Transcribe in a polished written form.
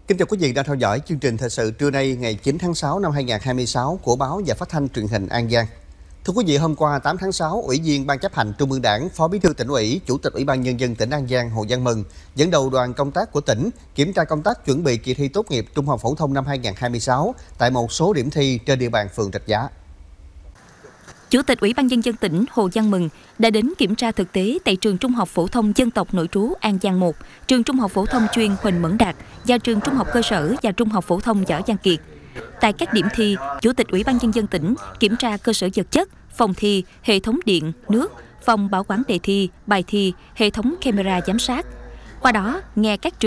Kính chào quý vị đang theo dõi chương trình thời sự trưa nay ngày 9 tháng 6 năm 2026 của báo và phát thanh truyền hình An Giang. Thưa quý vị, hôm qua 8 tháng 6, Ủy viên Ban chấp hành Trung ương Đảng, Phó Bí thư Tỉnh ủy, Chủ tịch Ủy ban Nhân dân tỉnh An Giang Hồ Văn Mừng dẫn đầu đoàn công tác của tỉnh kiểm tra công tác chuẩn bị kỳ thi tốt nghiệp trung học phổ thông năm 2026 tại một số điểm thi trên địa bàn phường Rạch Giá. Chủ tịch Ủy ban Nhân dân tỉnh Hồ Văn Mừng đã đến kiểm tra thực tế tại trường Trung học phổ thông dân tộc nội trú An Giang 1, trường Trung học phổ thông chuyên Huỳnh Mẫn Đạt và trường Trung học cơ sở và Trung học phổ thông Võ Văn Kiệt. Tại các điểm thi, Chủ tịch Ủy ban Nhân dân tỉnh kiểm tra cơ sở vật chất, phòng thi, hệ thống điện, nước, phòng bảo quản đề thi, bài thi, hệ thống camera giám sát. Qua đó, nghe các trường